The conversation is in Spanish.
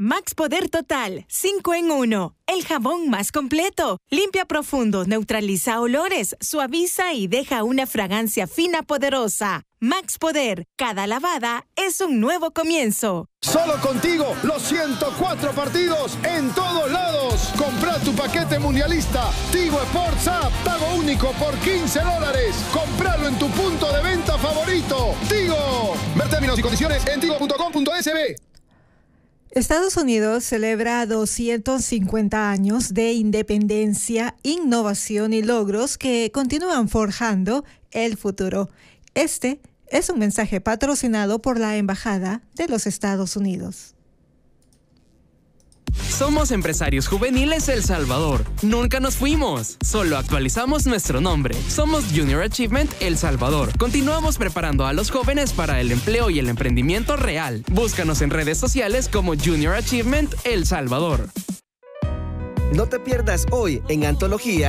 Max Poder Total, 5 en 1. El jabón más completo. Limpia profundo, neutraliza olores, suaviza y deja una fragancia fina poderosa. Max Poder, cada lavada es un nuevo comienzo. Solo contigo, los 104 partidos en todos lados. Compra tu paquete mundialista. Tigo Sports App, pago único por $15. Compralo en tu punto de venta favorito. Tigo. Ver términos y condiciones en tigo.com.sb. Estados Unidos celebra 250 años de independencia, innovación y logros que continúan forjando el futuro. Este es un mensaje patrocinado por la Embajada de los Estados Unidos. Somos Empresarios Juveniles El Salvador. Nunca nos fuimos, solo actualizamos nuestro nombre. Somos Junior Achievement El Salvador. Continuamos preparando a los jóvenes para el empleo y el emprendimiento real. Búscanos en redes sociales como Junior Achievement El Salvador. No te pierdas hoy en Antología